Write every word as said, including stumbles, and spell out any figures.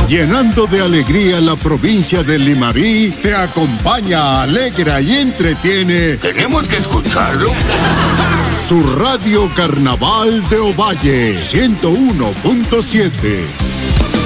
Llenando de alegría la provincia de Limarí, te acompaña, alegra y entretiene. ¿Tenemos que escucharlo? Su radio Carnaval de Ovalle, ciento uno punto siete.